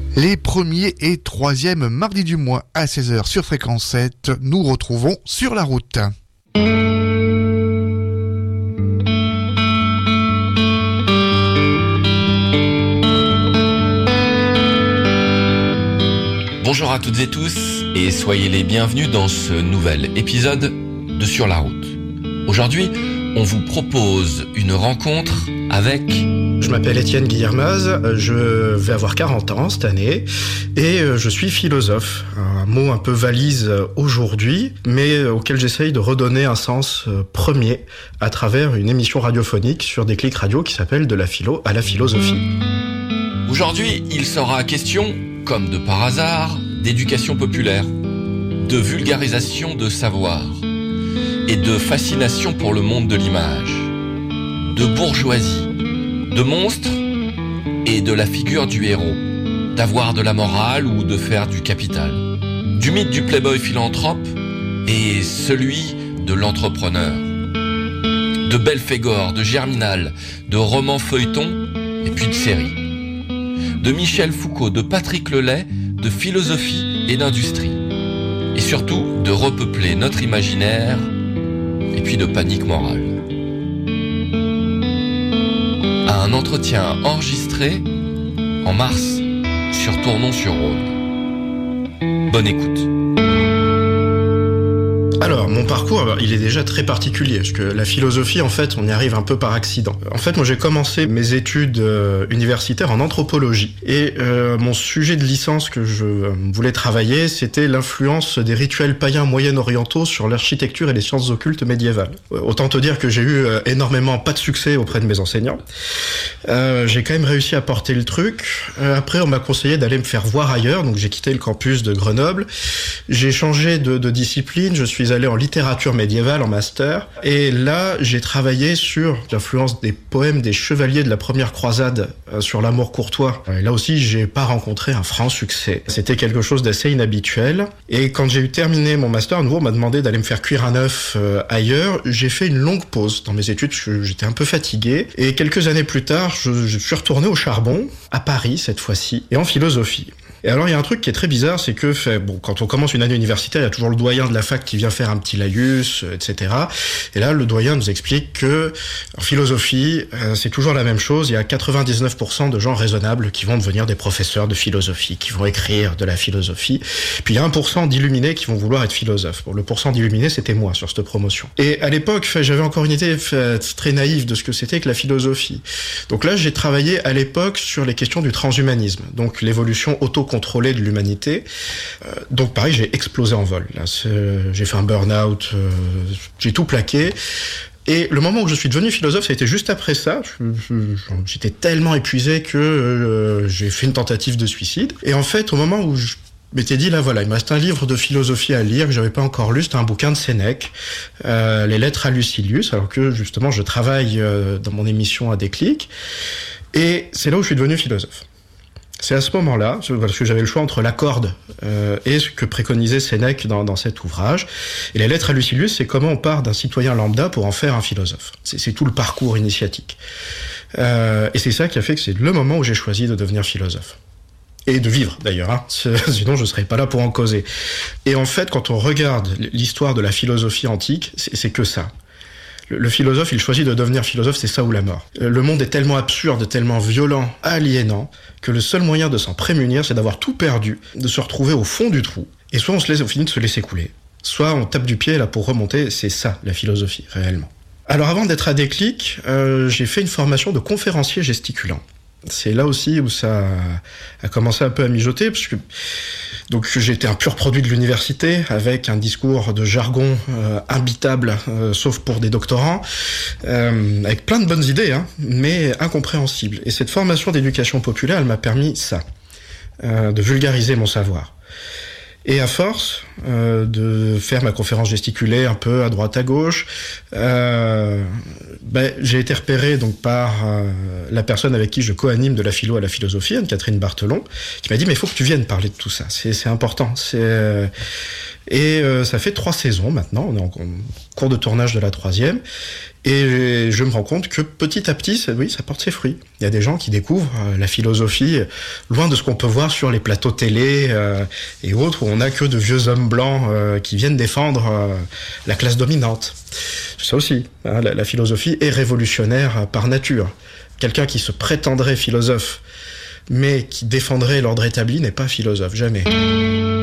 Les premiers et troisièmes mardis du mois à 16h sur Fréquence 7, nous retrouvons Sur la route. Bonjour à toutes et tous et soyez les bienvenus dans ce nouvel épisode de Sur la route. Aujourd'hui, on vous propose une rencontre avec... Je m'appelle Étienne Guillermaz, je vais avoir 40 ans cette année et je suis philosophe. Un mot un peu valise aujourd'hui, mais auquel j'essaye de redonner un sens premier à travers une émission radiophonique sur Déclic Radio qui s'appelle De la philo à la philosophie. Aujourd'hui, il sera question, comme de par hasard, d'éducation populaire, de vulgarisation de savoir et de fascination pour le monde de l'image, de bourgeoisie, de monstres et de la figure du héros, d'avoir de la morale ou de faire du capital, du mythe du playboy philanthrope et celui de l'entrepreneur, de Belphégor, de Germinal, de romans feuilletons et puis de séries, de Michel Foucault, de Patrick Lelay, de philosophie et d'industrie, et surtout de repeupler notre imaginaire et puis de panique morale. Un entretien enregistré en mars sur Tournon-sur-Rhône. Bonne écoute. Alors, mon parcours, il est déjà très particulier, parce que la philosophie, en fait, on y arrive un peu par accident. En fait, moi, j'ai commencé mes études universitaires en anthropologie. Et mon sujet de licence que je voulais travailler, c'était l'influence des rituels païens moyen-orientaux sur l'architecture et les sciences occultes médiévales. Autant te dire que j'ai eu énormément pas de succès auprès de mes enseignants. J'ai quand même réussi à porter le truc. Après, on m'a conseillé d'aller me faire voir ailleurs, donc j'ai quitté le campus de Grenoble. J'ai changé de discipline, je suis allé en littérature médiévale en master et là j'ai travaillé sur l'influence des poèmes des chevaliers de la première croisade sur l'amour courtois. Et là aussi j'ai pas rencontré un franc succès. C'était quelque chose d'assez inhabituel et quand j'ai eu terminé mon master, à nouveau on m'a demandé d'aller me faire cuire un œuf ailleurs. J'ai fait une longue pause dans mes études parce que j'étais un peu fatigué et quelques années plus tard je suis retourné au charbon à Paris cette fois-ci et en philosophie. Et alors, il y a un truc qui est très bizarre, c'est que, quand on commence une année universitaire, il y a toujours le doyen de la fac qui vient faire un petit laïus, etc. Et là, le doyen nous explique que, en philosophie, c'est toujours la même chose. Il y a 99% de gens raisonnables qui vont devenir des professeurs de philosophie, qui vont écrire de la philosophie. Puis il y a 1% d'illuminés qui vont vouloir être philosophes. Bon, le pourcent d'illuminés, c'était moi sur cette promotion. Et à l'époque, j'avais encore une idée très naïve de ce que c'était que la philosophie. Donc là, j'ai travaillé à l'époque sur les questions du transhumanisme, donc l'évolution contrôlée de l'humanité. Donc pareil, j'ai explosé en vol. Là, j'ai fait un burn-out, j'ai tout plaqué. Et le moment où je suis devenu philosophe, ça a été juste après ça. J'étais tellement épuisé que j'ai fait une tentative de suicide. Et en fait, au moment où je m'étais dit, là voilà, il me reste un livre de philosophie à lire que j'avais pas encore lu, c'était un bouquin de Sénèque, Les Lettres à Lucilius, alors que justement je travaille dans mon émission à Déclic. Et c'est là où je suis devenu philosophe. C'est à ce moment-là, parce que j'avais le choix entre la corde et ce que préconisait Sénèque dans cet ouvrage. Et les Lettres à Lucilius, c'est comment on part d'un citoyen lambda pour en faire un philosophe. C'est tout le parcours initiatique. Et c'est ça qui a fait que c'est le moment où j'ai choisi de devenir philosophe. Et de vivre, d'ailleurs, hein. Sinon je serais pas là pour en causer. Et en fait, quand on regarde l'histoire de la philosophie antique, c'est que ça. Le philosophe, il choisit de devenir philosophe, c'est ça ou la mort. Le monde est tellement absurde, tellement violent, aliénant, que le seul moyen de s'en prémunir, c'est d'avoir tout perdu, de se retrouver au fond du trou. Et soit on finit de se laisser couler, soit on tape du pied là pour remonter. C'est ça, la philosophie, réellement. Alors avant d'être à Déclic, j'ai fait une formation de conférencier gesticulant. C'est là aussi où ça a commencé un peu à mijoter, parce que donc j'étais un pur produit de l'université, avec un discours de jargon imbitable, sauf pour des doctorants, avec plein de bonnes idées, hein, mais incompréhensibles. Et cette formation d'éducation populaire, elle m'a permis ça, de vulgariser mon savoir. Et à force de faire ma conférence gesticulée un peu à droite à gauche, j'ai été repéré donc par la personne avec qui je co-anime de la philo à la philosophie, Anne-Catherine Barthelon, qui m'a dit mais il faut que tu viennes parler de tout ça, c'est important. Et ça fait 3 saisons maintenant, on est en cours de tournage de la 3e. Et je me rends compte que petit à petit, ça porte ses fruits. Il y a des gens qui découvrent la philosophie loin de ce qu'on peut voir sur les plateaux télé et autres, où on n'a que de vieux hommes blancs qui viennent défendre la classe dominante. C'est ça aussi, hein, la philosophie est révolutionnaire par nature. Quelqu'un qui se prétendrait philosophe, mais qui défendrait l'ordre établi n'est pas philosophe, jamais.